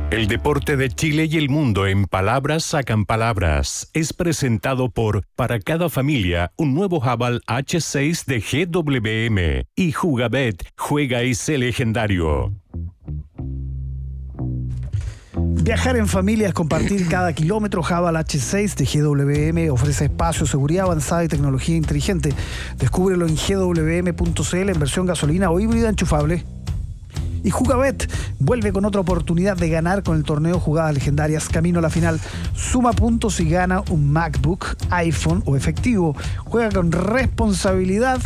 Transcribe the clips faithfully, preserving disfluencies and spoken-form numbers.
El deporte de Chile y el mundo en palabras sacan palabras. Es presentado por Para cada familia, un nuevo Haval hache seis de G W M y Jugabet, juega y sé legendario. Viajar en familia es compartir cada kilómetro. Haval hache seis de G W M ofrece espacio, seguridad avanzada y tecnología inteligente. Descúbrelo en G W M punto C L en versión gasolina o híbrida enchufable. Y Jugabet vuelve con otra oportunidad de ganar con el torneo Jugadas Legendarias. Camino a la final. Suma puntos y gana un MacBook, iPhone o efectivo. Juega con responsabilidad.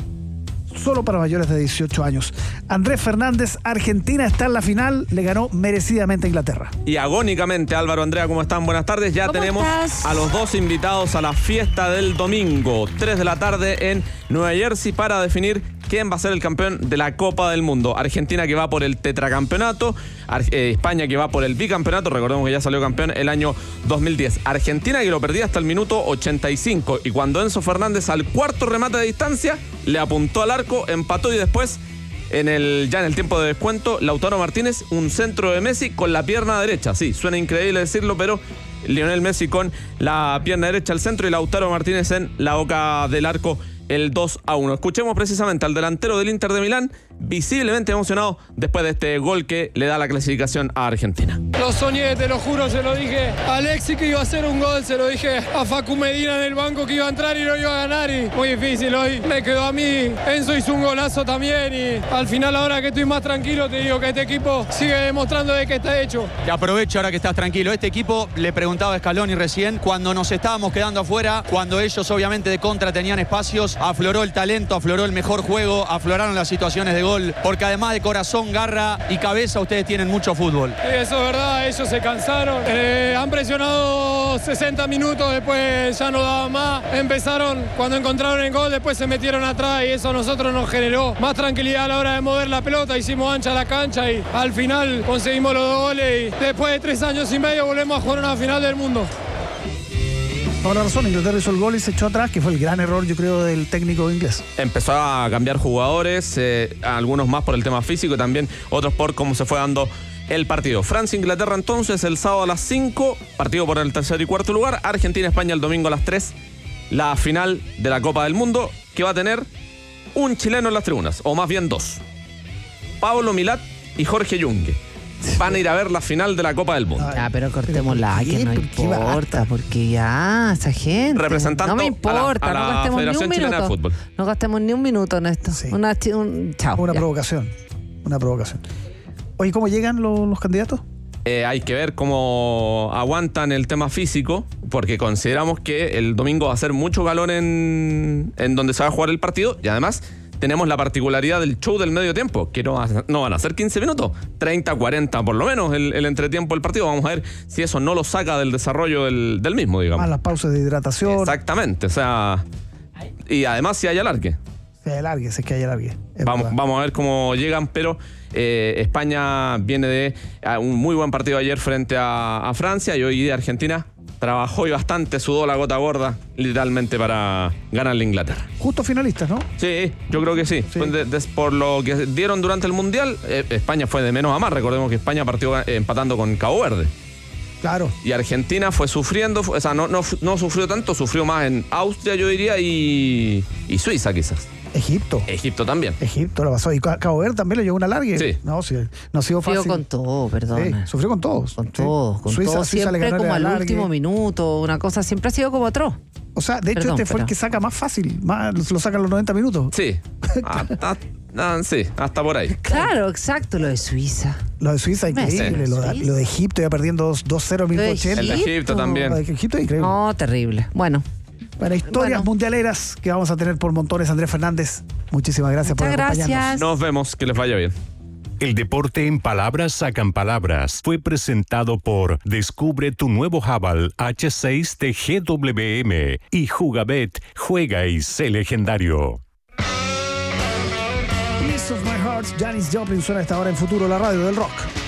Solo para mayores de dieciocho años. Andrés Fernández, Argentina está en la final, le ganó merecidamente a Inglaterra. Y agónicamente, Álvaro, Andrea, ¿cómo están? Buenas tardes. Ya tenemos estás? a los dos invitados a la fiesta del domingo, tres de la tarde en Nueva Jersey, para definir quién va a ser el campeón de la Copa del Mundo. Argentina, que va por el tetracampeonato, eh, España, que va por el bicampeonato, recordemos que ya salió campeón el año dos mil diez. Argentina, que lo perdía hasta el minuto ochenta y cinco, y cuando Enzo Fernández al cuarto remate de distancia le apuntó al arco, empató, y después en el ya en el tiempo de descuento, Lautaro Martínez, un centro de Messi con la pierna derecha. Sí, suena increíble decirlo, pero Lionel Messi con la pierna derecha al centro y Lautaro Martínez en la boca del arco, el dos a uno. Escuchemos precisamente al delantero del Inter de Milán, visiblemente emocionado después de este gol que le da la clasificación a Argentina. Lo soñé, te lo juro, se lo dije a Alexis que iba a hacer un gol, se lo dije a Facu Medina en el banco que iba a entrar y no iba a ganar, y muy difícil hoy me quedó a mí. Enzo hizo un golazo también, y al final, ahora que estoy más tranquilo, te digo que este equipo sigue demostrando de que está hecho. Te aprovecho ahora que estás tranquilo. Este equipo, le preguntaba a Scaloni recién, cuando nos estábamos quedando afuera, cuando ellos obviamente de contra tenían espacios, afloró el talento, afloró el mejor juego, afloraron las situaciones de gol, porque además de corazón, garra y cabeza, ustedes tienen mucho fútbol. Sí, eso es verdad, ellos se cansaron, eh, han presionado sesenta minutos, después ya no daban más, empezaron, cuando encontraron el gol, después se metieron atrás, y eso a nosotros nos generó más tranquilidad a la hora de mover la pelota, hicimos ancha la cancha y al final conseguimos los dos goles, y después de tres años y medio volvemos a jugar una final del mundo. Por la razón, Inglaterra hizo el gol y se echó atrás, que fue el gran error, yo creo, del técnico inglés. Empezó a cambiar jugadores, eh, algunos más por el tema físico y también otros por cómo se fue dando el partido. Francia-Inglaterra entonces el sábado a las cinco, partido por el tercer y cuarto lugar. Argentina-España el domingo a las tres, la final de la Copa del Mundo, que va a tener un chileno en las tribunas, o más bien dos. Pablo Milat y Jorge Yungue van a ir a ver la final de la Copa del Mundo. Ya, pero cortémosla, que no importa, porque ya, esa gente. Representando no me importa, a la, a la no gastemos Federación ni un Chilena minuto. de Fútbol. No gastemos ni un minuto en esto. Sí. Una, un, chao. Una ya. provocación. Una provocación. Oye, ¿cómo llegan los, los candidatos? Eh, hay que ver cómo aguantan el tema físico, porque consideramos que el domingo va a ser mucho calor en, en donde se va a jugar el partido, y además tenemos la particularidad del show del medio tiempo, que no, no van a ser quince minutos, treinta, cuarenta por lo menos el, el entretiempo del partido. Vamos a ver si eso no lo saca del desarrollo del, del mismo, digamos. Más las pausas de hidratación. Exactamente, o sea, y además si hay alargue. Si hay alargue, si es que hay alargue. Vamos, vamos a ver cómo llegan, pero eh, España viene de uh, un muy buen partido ayer frente a, a Francia, y hoy día Argentina trabajó y bastante, sudó la gota gorda, literalmente, para ganarle a Inglaterra. Justo finalistas, ¿no? Sí, yo creo que sí. Sí. De, de, por lo que dieron durante el Mundial, eh, España fue de menos a más. Recordemos que España partió eh, empatando con Cabo Verde. Claro. Y Argentina fue sufriendo, o sea, no, no, no sufrió tanto, sufrió más en Austria, yo diría, y, y Suiza quizás. Egipto. Egipto también. Egipto lo pasó. Y Cabo Verde también le llevó una larga. Sí. No, sí, no ha sido fácil. Sufrió con todo, perdón. Sí, sufrió con todos. Con sí. todo, con Suiza, todo. Suiza Siempre le ganó como el al alargue. último minuto, una cosa, siempre ha sido como atroz. O sea, de hecho, Perdón, este fue pero- el que saca más fácil. Más, lo sacan los noventa minutos. Sí. hasta, ah, sí, hasta por ahí. Claro, exacto, lo de Suiza. Lo de Suiza, increíble. Sí. Lo, de, Suiza. lo de Egipto, iba perdiendo dos cero en Lo de minuto ochenta. El de Egipto también. Lo de Egipto es increíble. No, terrible. Bueno, Para historias Bueno. mundialeras que vamos a tener por montones. Andrés Fernández, muchísimas gracias muchas por acompañarnos. gracias. Nos vemos, que les vaya bien. El deporte en palabras sacan palabras. Fue presentado por Descubre tu nuevo Haval hache seis de G W M y Jugabet, juega y sé legendario. Piece of My Heart, Janis Joplin suena a esta hora en Futuro, la radio del rock.